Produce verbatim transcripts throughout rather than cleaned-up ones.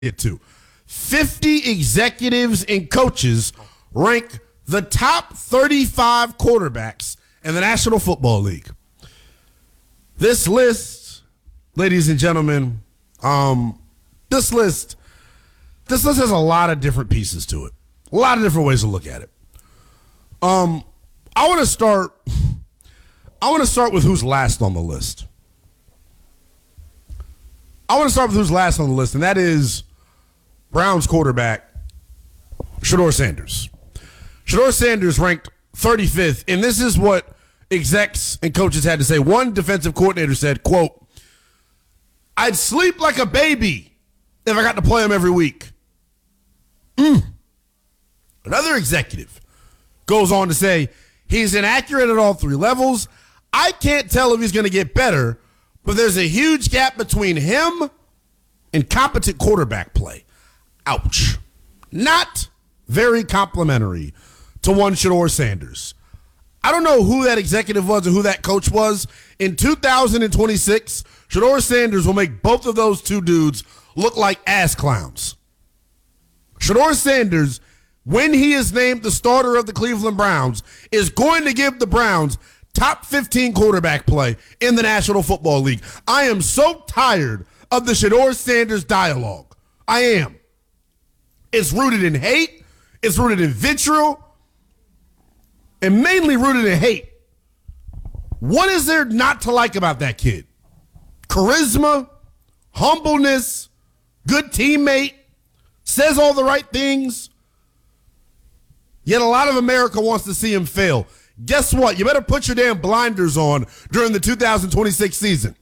get to. fifty executives and coaches rank the top thirty-five quarterbacks in the National Football League. This list, ladies and gentlemen, um, this list, this list has a lot of different pieces to it. A lot of different ways to look at it. Um, I want to start. I want to start with who's last on the list. I want to start with who's last on the list, and that is Browns quarterback Shedeur Sanders. Shedeur Sanders ranked thirty-fifth, and this is what execs and coaches had to say. One defensive coordinator said, quote, "I'd sleep like a baby if I got to play him every week." Mm. Another executive goes on to say, "He's inaccurate at all three levels. I can't tell if he's going to get better, but there's a huge gap between him and competent quarterback play." Ouch. Not very complimentary to one Shedeur Sanders. I don't know who that executive was or who that coach was. In two thousand twenty-six, Shedeur Sanders will make both of those two dudes look like ass clowns. Shedeur Sanders, when he is named the starter of the Cleveland Browns, is going to give the Browns top fifteen quarterback play in the National Football League. I am so tired of the Shedeur Sanders dialogue. I am. It's rooted in hate. It's rooted in vitriol. And mainly rooted in hate. What is there not to like about that kid? Charisma, humbleness, good teammate, says all the right things. Yet a lot of America wants to see him fail. Guess what? You better put your damn blinders on during the two thousand twenty-six season.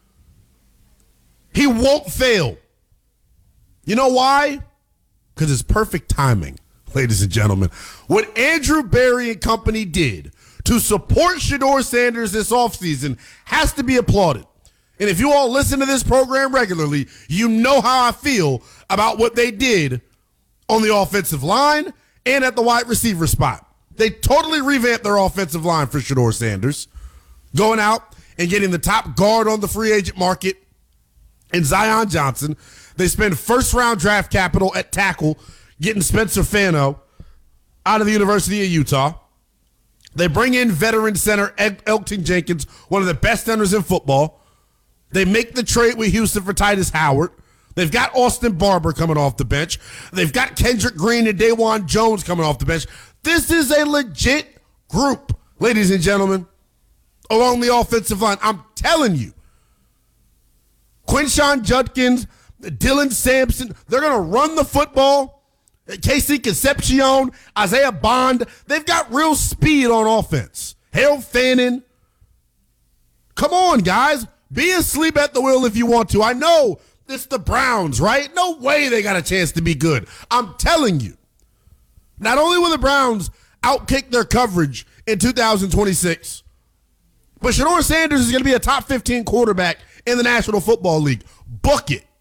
He won't fail. You know why? Because it's perfect timing, ladies and gentlemen. What Andrew Berry and company did to support Shedeur Sanders this offseason has to be applauded. And if you all listen to this program regularly, you know how I feel about what they did on the offensive line and at the wide receiver spot. They totally revamped their offensive line for Shedeur Sanders, going out and getting the top guard on the free agent market in Zion Johnson. They spend first-round draft capital at tackle, getting Spencer Fano out of the University of Utah. They bring in veteran center Ed Elgton Jenkins, one of the best centers in football. They make the trade with Houston for Titus Howard. They've got Austin Barber coming off the bench. They've got Kendrick Green and Dawan Jones coming off the bench. This is a legit group, ladies and gentlemen, along the offensive line. I'm telling you. Quinshon Judkins, Dylan Sampson, they're going to run the football. Casey Concepcion, Isaiah Bond, they've got real speed on offense. Harold Fannin. Come on, guys. Be asleep at the wheel if you want to. I know it's the Browns, right? No way they got a chance to be good. I'm telling you. Not only will the Browns outkick their coverage in two thousand twenty-six, but Shedeur Sanders is going to be a top fifteen quarterback in the National Football League. Book it.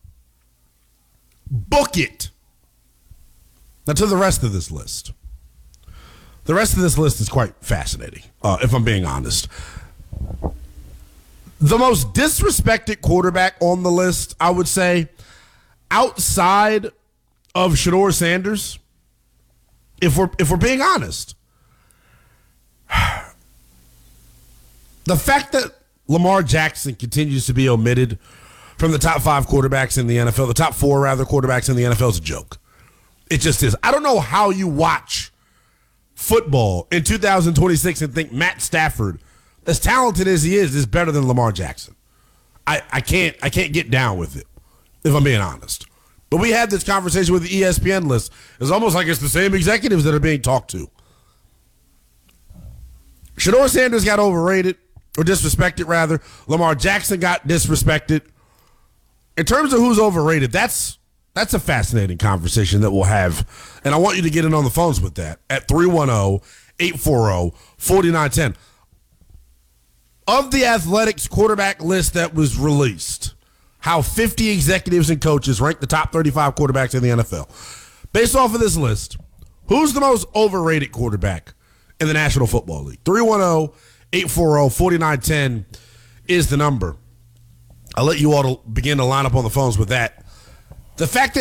Book it. Now to the rest of this list. The rest of this list is quite fascinating, uh, if I'm being honest. The most disrespected quarterback on the list, I would say, outside of Shedeur Sanders, if we're if we're being honest, the fact that Lamar Jackson continues to be omitted from the top five quarterbacks in the N F L, the top four, rather, quarterbacks in the N F L is a joke. It just is. I don't know how you watch football in two thousand twenty-six and think Matt Stafford, as talented as he is, is better than Lamar Jackson. I, I can't I can't get down with it, if I'm being honest. But we had this conversation with the E S P N list. It's almost like it's the same executives that are being talked to. Shedeur Sanders got overrated, or disrespected, rather. Lamar Jackson got disrespected. In terms of who's overrated, that's that's a fascinating conversation that we'll have. And I want you to get in on the phones with that at three one zero, eight four zero, four nine one zero. Of the Athletics quarterback list that was released, how fifty executives and coaches rank the top thirty-five quarterbacks in the N F L. Based off of this list, who's the most overrated quarterback in the National Football League? three one zero, eight four zero, four nine one zero is the number. I'll let you all begin to line up on the phones with that. The fact that